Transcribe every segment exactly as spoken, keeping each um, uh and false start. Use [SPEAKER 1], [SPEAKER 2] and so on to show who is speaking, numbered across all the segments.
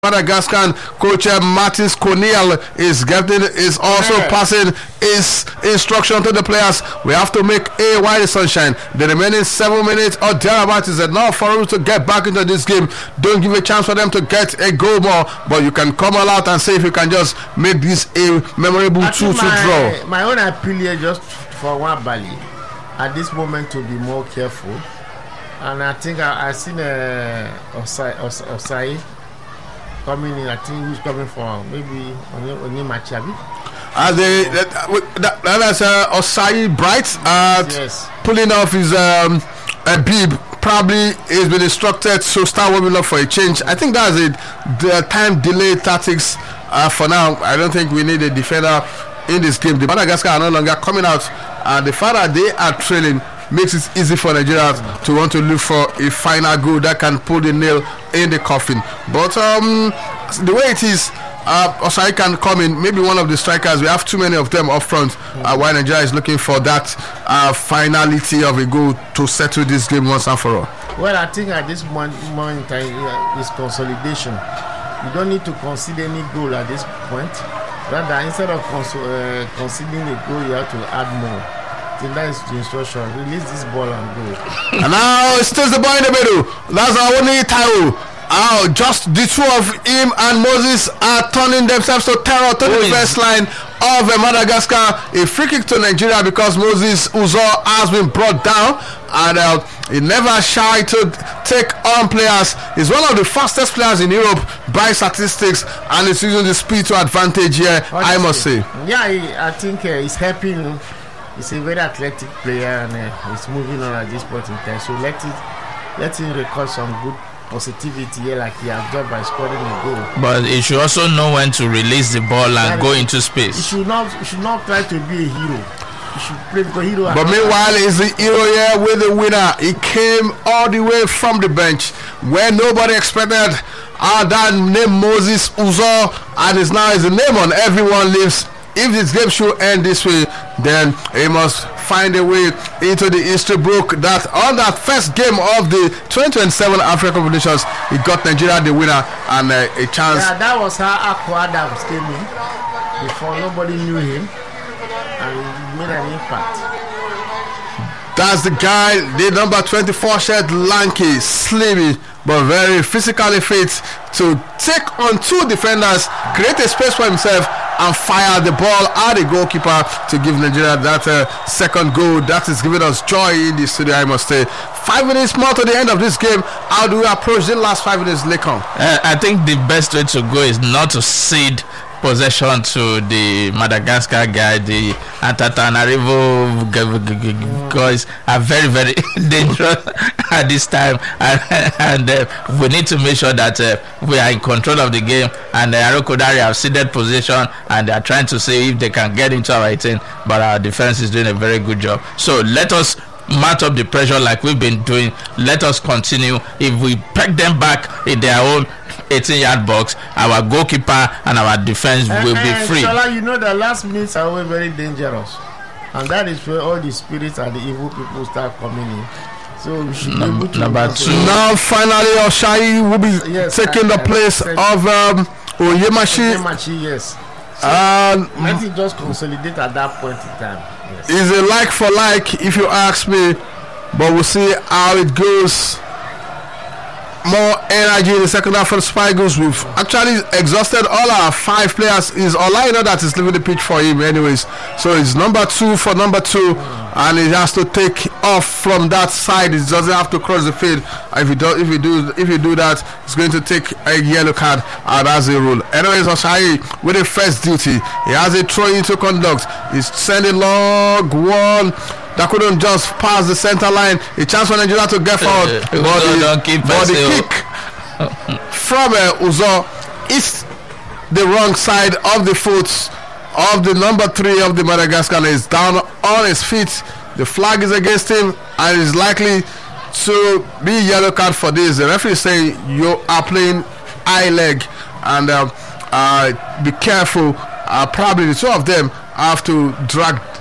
[SPEAKER 1] Madagascar coach uh, Martins Cornel is getting is also yeah. passing his instruction to the players. We have to make a while sunshine. The remaining seven minutes or thereabouts is enough for us to get back into this game. Don't give a chance for them to get a goal more, but you can come all out and see if you can just make this a memorable two two draw.
[SPEAKER 2] My own appeal here just for one Bali at this moment to be more careful, and I think I I seen a uh, Osai Osai. coming in. I think who's coming from maybe Oni Machabi.
[SPEAKER 1] Uh, they, that, that, that's uh, Osai Bright uh,
[SPEAKER 2] yes.
[SPEAKER 1] pulling off his um, a bib. Probably he's been instructed to start warming up for a change. I think that's it. The time delay tactics uh, for now. I don't think we need a defender in this game. The Madagascar are no longer coming out, and the fact that they are trailing makes it easy for Nigeria to want to look for a final goal that can pull the nail in the coffin. But um, the way it is, uh, Osai can come in, maybe one of the strikers. We have too many of them up front, uh, while Nigeria is looking for that uh, finality of a goal to settle this game once and for all.
[SPEAKER 2] Well, I think at this moment in time uh, is consolidation. You don't need to concede any goal at this point. Rather, instead of cons- uh, conceding a goal, you have to add more. That is the instruction. Release this ball and go.
[SPEAKER 1] And now it stays the ball in the middle. That's our only Taiwo. Oh, just the two of him and Moses are turning themselves to terror to the first line of uh, Madagascar. A free kick to Nigeria because Moses Uzor has been brought down, and uh, he never shy to take on players. He's one of the fastest players in Europe by statistics, and he's using the speed to advantage here, I must say.
[SPEAKER 2] Yeah, he, I think uh, he's helping. He's a very athletic player, and uh, he's moving on at this point in time. So let it, let him record some good positivity here, like he has done by scoring a goal.
[SPEAKER 3] But he should also know when to release the ball and that go into space.
[SPEAKER 2] He should not, he should not try to be a hero. He should play because hero.
[SPEAKER 1] But meanwhile, he's the hero here with the winner. He came all the way from the bench where nobody expected. Ah, uh, that name Moses Uzor, and is now is the name on everyone's lips. If this game should end this way, then he must find a way into the history book that on that first game of the twenty twenty-seven African competitions, he got Nigeria the winner and uh, a chance.
[SPEAKER 2] Yeah, that was how Akwa Adams came in. Before nobody knew him, and he made an impact.
[SPEAKER 1] That's the guy, the number twenty-four shirt, lanky, slimy, but very physically fit to take on two defenders, create a space for himself, and fire the ball at the goalkeeper to give Nigeria that uh, second goal. That is giving us joy in the studio, I must say. Five minutes more to the end of this game. How do we approach the last five minutes, Lekon?
[SPEAKER 3] Uh, I think the best way to go is not to cede possession to the Madagascar guy. The Antananarivo guys are very, very dangerous at this time, and, and uh, we need to make sure that uh, we are in control of the game. And uh, Arokodari have ceded possession, and they are trying to see if they can get into our eighteen, but our defense is doing a very good job. So let us mount up the pressure like we've been doing. Let us continue. If we peg them back in their own eighteen yard box, our goalkeeper and our defense uh, will be free.
[SPEAKER 2] Shala, you know the last minutes are always very dangerous, and that is where all the spirits and the evil people start coming in. So we should
[SPEAKER 3] Num-
[SPEAKER 2] be able to
[SPEAKER 3] number two.
[SPEAKER 1] Now finally Oshai will be yes, taking I, the I place of um, Oyemachi.
[SPEAKER 2] Oyemachi, yes. So
[SPEAKER 1] um,
[SPEAKER 2] let it just consolidate at that point in time. Yes.
[SPEAKER 1] Is a like for like, if you ask me, but we'll see how it goes. More energy in the second half for the Super Eagles. We've actually exhausted all our five players. Is Olaina that is leaving the pitch for him anyways. So it's number two for number two, and he has to take off from that side. He doesn't have to cross the field. If you do, if you do, if you do that, it's going to take a yellow card, and that's a rule. Anyways, Oshai with the first duty, he has a throw into conduct. He's sending long one. That couldn't just pass the center line. A chance for Nigeria to get forward. Uh, but the, but the kick from uh, Uzor is the wrong side of the foot of the number three of the Madagascar. Is down on his feet. The flag is against him and is likely to be yellow card for this. The referee is saying you are playing high leg, and uh, uh, be careful. Uh, probably the two of them have to drag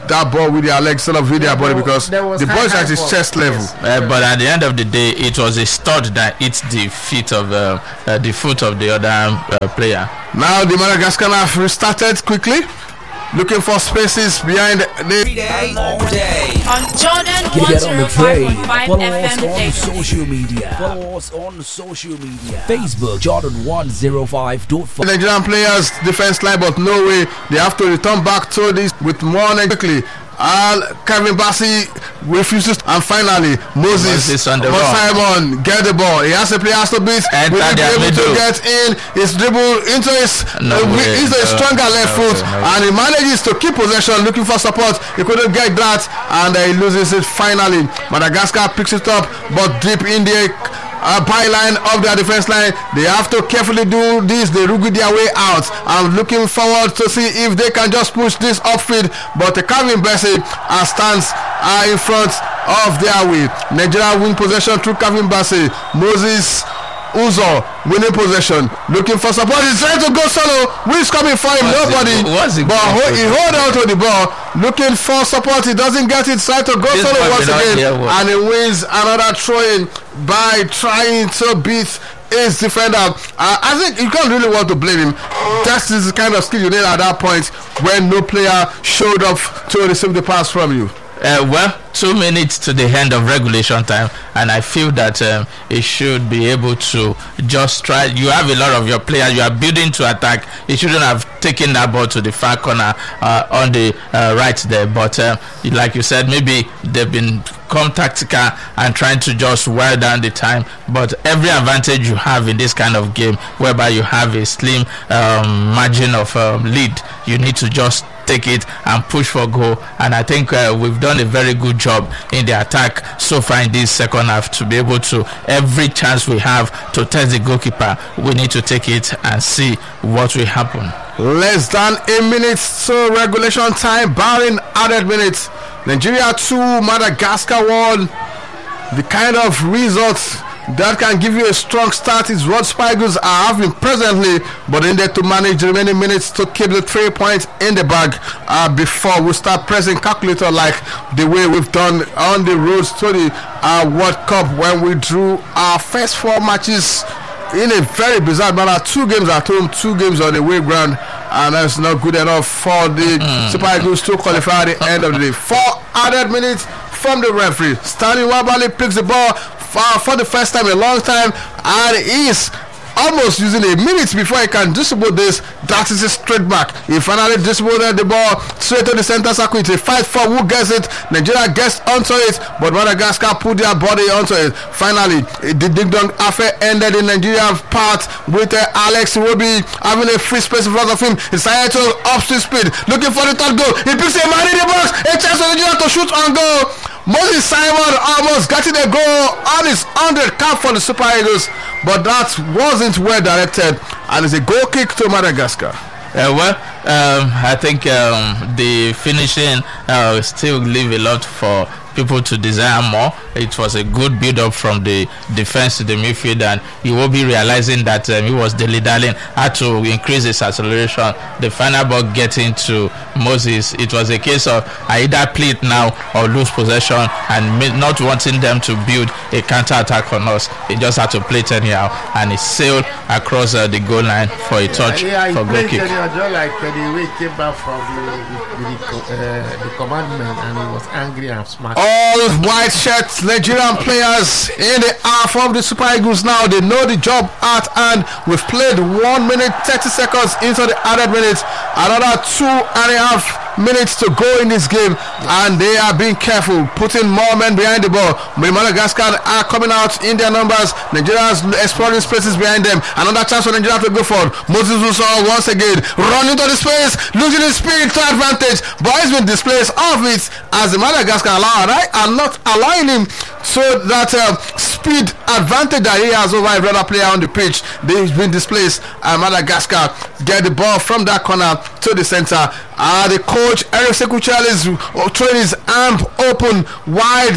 [SPEAKER 1] that ball with their legs instead of with their body because
[SPEAKER 2] there was
[SPEAKER 1] the
[SPEAKER 2] high,
[SPEAKER 1] ball is
[SPEAKER 2] high
[SPEAKER 1] at his
[SPEAKER 2] ball.
[SPEAKER 1] chest level.
[SPEAKER 2] Yes.
[SPEAKER 3] Uh, but at the end of the day, it was a stud that hit the feet of uh, uh, the foot of the other uh, player.
[SPEAKER 1] Now the Madagascar have restarted quickly, looking for spaces behind the.
[SPEAKER 4] Every day, all day.
[SPEAKER 5] On Jordan
[SPEAKER 6] Get on the train.
[SPEAKER 5] one oh five
[SPEAKER 6] Follow
[SPEAKER 5] point five
[SPEAKER 6] us
[SPEAKER 5] F M
[SPEAKER 6] on
[SPEAKER 5] Daily.
[SPEAKER 6] social media. Follow us on social media. Facebook Jordan one oh five point five.
[SPEAKER 1] Nigerian players defense line, but no way, they have to return back to this with more quickly. And Kevin Bassey refuses, and finally Moses,
[SPEAKER 3] Moses on the
[SPEAKER 1] Mo
[SPEAKER 3] run.
[SPEAKER 1] Simon get the ball. He has to play, has to beat.
[SPEAKER 3] Enter
[SPEAKER 1] Will he be
[SPEAKER 3] their
[SPEAKER 1] able to
[SPEAKER 3] middle.
[SPEAKER 1] get in? His dribble into his
[SPEAKER 3] No
[SPEAKER 1] uh,
[SPEAKER 3] way,
[SPEAKER 1] into a
[SPEAKER 3] no,
[SPEAKER 1] stronger left
[SPEAKER 3] no
[SPEAKER 1] foot,
[SPEAKER 3] way, no
[SPEAKER 1] and he manages to keep possession, looking for support. He couldn't get that, and uh, he loses it finally. Madagascar picks it up, but deep in the Uh, byline of their defense line, they have to carefully do this. They rugby their way out. I'm looking forward to see if they can just push this upfield, but uh, Calvin Bassey uh, stands uh, in front of their way. Nigeria win possession through Calvin Bassey. Moses Uzo winning possession, looking for support. He's trying to go solo. Who's coming for him?
[SPEAKER 3] What's
[SPEAKER 1] Nobody.
[SPEAKER 3] it- what's it
[SPEAKER 1] but
[SPEAKER 3] going
[SPEAKER 1] ho-
[SPEAKER 3] for?
[SPEAKER 1] he hold on to the ball, looking for support. He doesn't get it. Trying to go
[SPEAKER 3] This
[SPEAKER 1] solo
[SPEAKER 3] boy
[SPEAKER 1] once
[SPEAKER 3] will not
[SPEAKER 1] again,
[SPEAKER 3] hear what-
[SPEAKER 1] and he wins another throw-in by trying to beat his defender. Uh, I think you can't really want to blame him. That is the kind of skill you need at that point when no player showed up to receive the pass from you.
[SPEAKER 3] Uh, well, two minutes to the end of regulation time, and I feel that um, it should be able to just try. You have a lot of your players. You are building to attack. You shouldn't have taken that ball to the far corner uh, on the uh, right there. But uh, like you said, maybe they've been come tactical and trying to just wear down the time. But every advantage you have in this kind of game, whereby you have a slim um, margin of um, lead, you need to just take it and push for goal. And I think uh, we've done a very good job in the attack so far in this second half to be able to, every chance we have to test the goalkeeper, we need to take it and see what will happen.
[SPEAKER 1] Less than a minute to regulation time, barring added minutes. Nigeria two, Madagascar one. The kind of results that can give you a strong start is what Super Eagles are having presently, but in there to manage the remaining minutes to keep the three points in the bag uh, before we start pressing calculator like the way we've done on the roads to the uh, World Cup when we drew our first four matches in a very bizarre manner. Two games at home, two games on the away ground, and that's not good enough for the mm. Super Eagles to qualify at the end of the day. Four added minutes from the referee. Stanley Wabali picks the ball for, for the first time in a long time, and is almost using a minute before he can distribute this. That is a straight back. He finally distributed the ball straight to the center circle. It's a fight for who gets it. Nigeria gets onto it, but Madagascar put their body onto it. Finally, the Ding Dong affair ended in Nigeria's part with uh, Alex Iwobi having a free space in front of him. He decided to up to speed, looking for the third goal. He picks a man in the box. A chance for Nigeria to shoot on goal. Moses Simon almost getting a goal on his one hundred cap for the Super Eagles, but that wasn't well directed, and it's a goal kick to Madagascar.
[SPEAKER 3] Uh, well, um, I think um, the finishing uh, still leave a lot for people to desire more. It was a good build-up from the defense to the midfield, and you will be realizing that um, he was dilly-dallying, had to increase his acceleration. The final ball getting to Moses, it was a case of I either play it now or lose possession, and not wanting them to build a counter-attack on us. He just had to play it anyhow, and he sailed across uh, the goal line for a touch
[SPEAKER 2] yeah, yeah,
[SPEAKER 3] for goal kick.
[SPEAKER 2] Just like uh, the way he came back from the, the, the, uh, the commandment, and he was angry and smart.
[SPEAKER 1] All white shirts Nigerian players in the half of the Super Eagles now. They know the job at hand. We've played one minute thirty seconds into the added minutes. Another two and a half minutes to go in this game, and they are being careful, putting more men behind the ball. Madagascar are coming out in their numbers. Nigeria's exploring spaces behind them. Another chance for Nigeria to go forward. Moses Uso once again running to the space, losing his speed to advantage, but he's been displaced off it as the Madagascar allow, right, are not allowing him so that uh, speed advantage that he has over a brother player on the pitch. They've been displaced, and Madagascar get the ball from that corner to the center. Uh, the coach Eric Sekuchel is throwing his arm open wide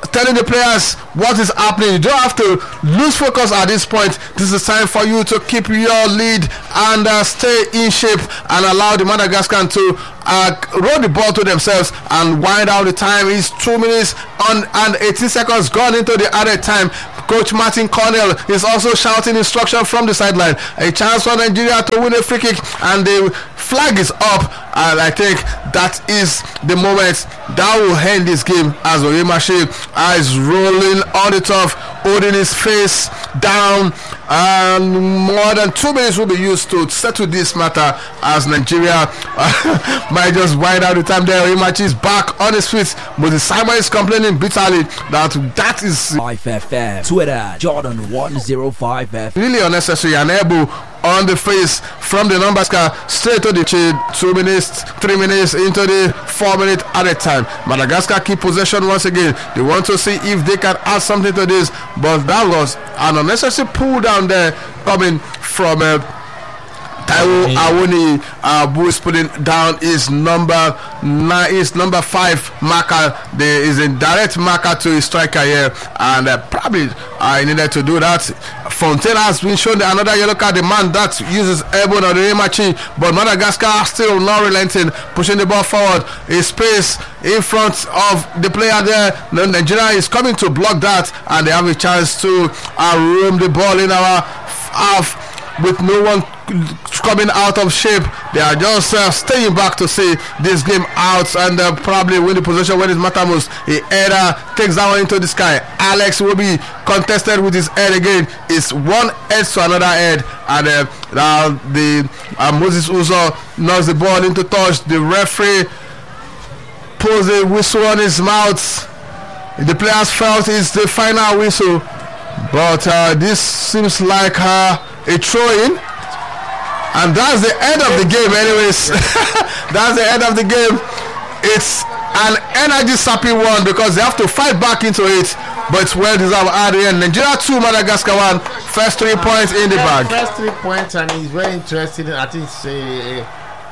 [SPEAKER 1] telling the players what is happening. You don't have to lose focus at this point. This is time for you to keep your lead and uh, stay in shape and allow the Madagascar to uh, roll the ball to themselves and wind out the time. Is two minutes on and eighteen seconds gone into the added time. Coach Martin Cornell is also shouting instruction from the sideline. A chance for Nigeria to win a free kick, and the flag is up, and I think that is the moment that will end this game as Oyemashi is rolling on the top, holding his face down, and more than two minutes will be used to settle this matter as Nigeria uh, might just wind out the time there. Oyemashi is back on his feet, but the Simon is complaining bitterly that that is
[SPEAKER 6] five F M. Twitter, Jordan one oh five F M.
[SPEAKER 1] really unnecessary and able on the face from the numbers car straight to the chin. Two minutes, three minutes into the four minute at a time. Madagascar keep possession once again. They want to see if they can add something to this, but that was an unnecessary pull down there coming from uh, Taiwo Awoni, uh, who is putting down his number nine, his number five marker. There is a direct marker to his striker here, and uh, probably I uh, needed to do that. Fontaine has been shown another yellow card. The man that uses elbow on the Oyemashi, but Madagascar still not relenting, pushing the ball forward. A space in front of the player there. Nigeria is coming to block that, and they have a chance to uh, roam the ball in our half with no one coming out of shape. They are just uh, staying back to see this game out, and uh, probably win the possession when it's Matamus. He header takes that one into the sky. Alex will be contested with his head again. It's one head to another head, and uh, uh, the uh, Moses Uzo knocks the ball into touch. The referee pulls a whistle on his mouth. The players felt it's the final whistle, but uh, this seems like uh, a throw-in. And that's the end of the game anyways. That's the end of the game. It's an energy sapping one because they have to fight back into it, but it's well deserved at the end. Nigeria two, Madagascar one. First three points in the bag.
[SPEAKER 2] First three points, and it's very interesting. I think it's a,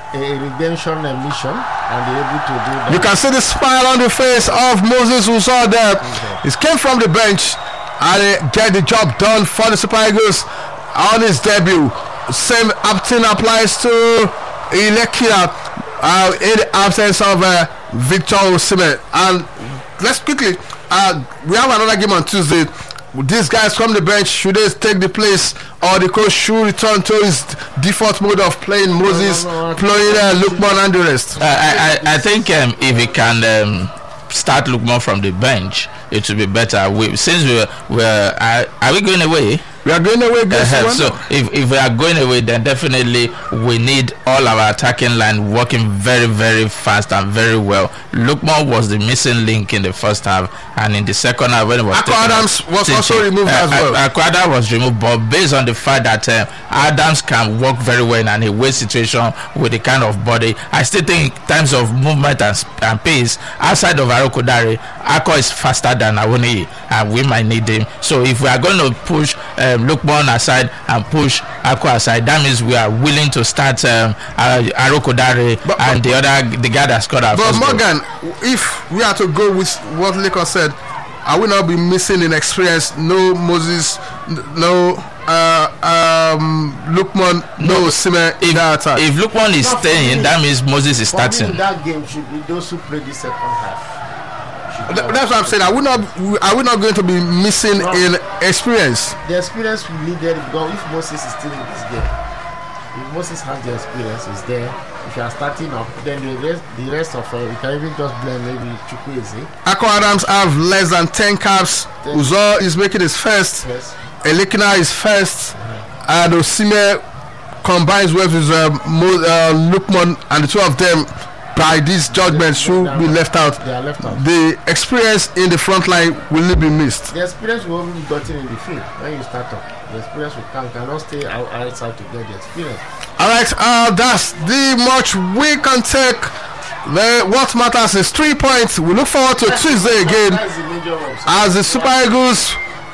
[SPEAKER 2] a redemption mission, and they're able to do that.
[SPEAKER 1] You can see the smile on the face of Moses who saw there. Okay. He came from the bench and he get the job done for the Super Eagles on his debut. Same thing applies to Ilekina uh, in the absence of uh, Victor Osimhen. And let's quickly, uh, we have another game on Tuesday. These guys from the bench, should they take the place, or the coach should return to his default mode of playing Moses, no, no, no, playing uh, Lukman and the rest?
[SPEAKER 3] Uh, I, I, I think um, if he can um, start Lukman from the bench, it will be better. We, since we we're, are, are we going away?
[SPEAKER 1] We are going away, guys.
[SPEAKER 3] Uh, so if, if we are going away, then definitely we need all our attacking line working very, very fast and very well. Lukman was the missing link in the first half, and in the second half when it was
[SPEAKER 1] Akko Adams was
[SPEAKER 3] teaching,
[SPEAKER 1] also removed
[SPEAKER 3] uh,
[SPEAKER 1] as well.
[SPEAKER 3] Uh, Akko Adams was removed, but based on the fact that uh, Adams can work very well in an away situation with the kind of body, I still think in terms of movement and, and pace, outside of Arokodare, Akko is faster than Awoni, and we might need him. So if we are going to push uh, Lukman aside and push Akko aside, that means we are willing to start um, uh, Arokodare and the other the guy that scored our
[SPEAKER 1] but
[SPEAKER 3] first
[SPEAKER 1] Morgan,
[SPEAKER 3] goal.
[SPEAKER 1] If we are to go with what Lakers said, I will not be missing in experience. No Moses, no uh, um, Lukman, no, no Sime in that attack.
[SPEAKER 3] If Lukman is no, staying, me, that means Moses is starting.
[SPEAKER 2] That game should be those who play the second half.
[SPEAKER 1] Th- that's what I'm saying. I will not. Are we not going to be missing no. in experience?
[SPEAKER 2] The experience will lead there because if Moses is still in this game, if Moses has the experience, is there. If you are starting up, then the rest, the rest of it, uh, you can even just blame maybe Chukwueze.
[SPEAKER 1] Akko Adams have less than ten caps. ten. Uzo is making his first. Yes. Elekina is first, mm-hmm. and Osimhen combines with his uh, Mo- uh, Lukman, and the two of them, by this judgment, should be left out.
[SPEAKER 2] They are left out.
[SPEAKER 1] The experience in the front line will be missed.
[SPEAKER 2] The experience will only be gotten in the field when you start up. The experience will come, cannot stay out, outside to get the experience.
[SPEAKER 1] All right, uh, that's the much we can take. The, what matters is three points. We look forward to Tuesday again
[SPEAKER 2] the
[SPEAKER 1] as the Super Eagles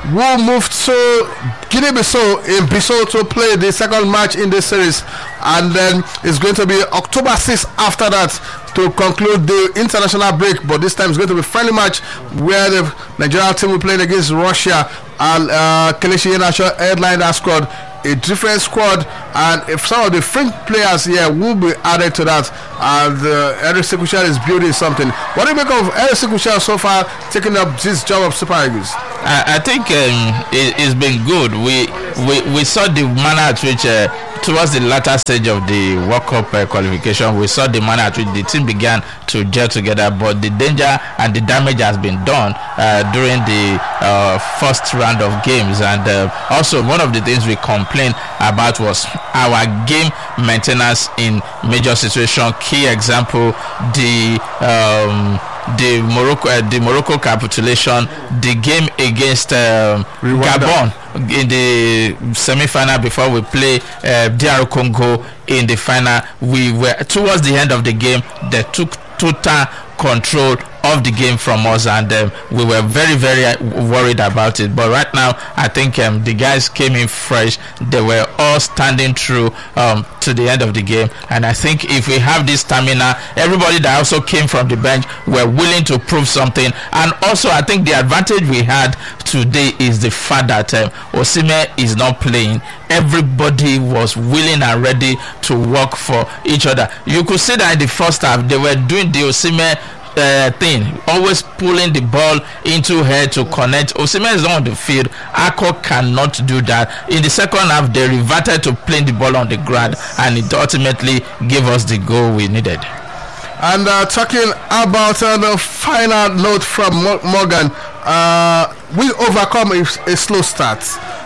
[SPEAKER 1] will move to Guinea-Bissau in Bissau to play the second match in this series, and then it's going to be October sixth after that to conclude the international break. But this time it's going to be a friendly match where the Nigerian team will play against Russia, and uh, Kelechi Iheanacho headline that squad. A different squad, and if some of the French players here will be added to that, and uh, Eric Sekou is building something. What do you make of Eric Sekou so far taking up this job of Super Eagles?
[SPEAKER 3] I, I think um, it, it's been good. We we, we saw the manner at which uh, towards the latter stage of the World Cup uh, qualification, we saw the manner at which the team began to gel together, but the danger and the damage has been done uh, during the uh, first round of games. And uh, also one of the things we complained about was our game maintenance in major situation. Key example, the um, the Morocco uh, the Morocco capitulation, the game against um, Gabon in the semi-final before we play uh, D R Congo in the final. We were towards the end of the game, they took total control of the game from us, and um, we were very very worried about it. But right now I think um, the guys came in fresh. They were all standing through um, to the end of the game, and I think if we have this stamina, everybody that also came from the bench were willing to prove something. And also I think the advantage we had today is the fact that um, Osimhen is not playing. Everybody was willing and ready to work for each other. You could see that in the first half they were doing the Osimhen Uh, thing, always pulling the ball into her to connect. Osimhen is not on the field. Akko cannot do that. In the second half, they reverted to playing the ball on the ground, and it ultimately gave us the goal we needed.
[SPEAKER 1] And uh, talking about uh, the final note from Mo- Morgan, uh, we overcome a, a slow start,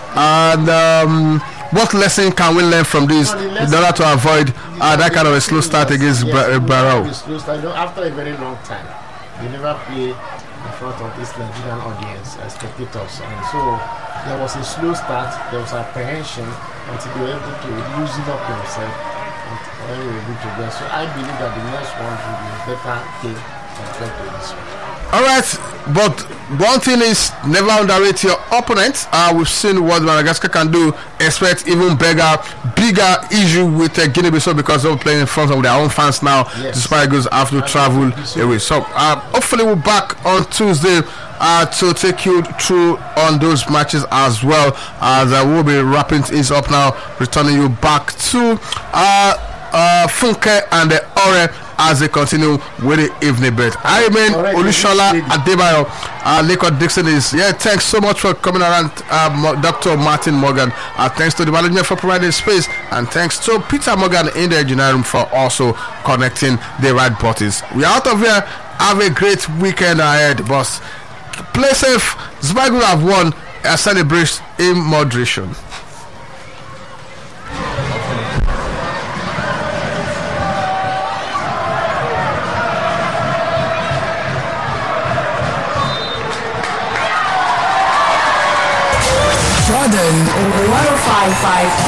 [SPEAKER 1] and um, what lesson can we learn from this in order to avoid uh, that kind of a slow start against
[SPEAKER 2] yes,
[SPEAKER 1] Bar- Barrow?
[SPEAKER 2] After a very long time, they never play in front of this Nigerian audience, uh, spectators, and so there was a slow start. There was apprehension until they were able to loosen up themselves and we were able to get. So I believe that the next one will be a better game compared to this one.
[SPEAKER 1] All right, but one thing is never underrate your opponent. Uh, we've seen what Madagascar can do. Expect even bigger, bigger issue with uh, Guinea-Bissau because they're playing in front of their own fans now. Yes. The Super Eagles have to travel away. So uh, hopefully we're back on Tuesday uh, to take you through on those matches as well. As uh, we'll be wrapping things up now, returning you back to uh, uh, Funke and the Ore as they continue with the evening bet. I remain Olushola Adebayo. Uh, Lekot Dixon is yeah. Thanks so much for coming around, uh, Doctor Martin Morgan. Uh, thanks to the management for providing space, and thanks to Peter Morgan in the engineering room for also connecting the right buttons. We are out of here. Have a great weekend ahead, boss. Play safe. Zbagu have won. A celebration in moderation.
[SPEAKER 5] Jordan one oh five point five